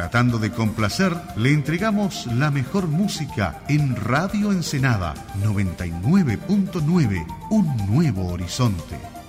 Tratando de complacer, le entregamos la mejor música en Radio Ensenada 99.9, un nuevo horizonte.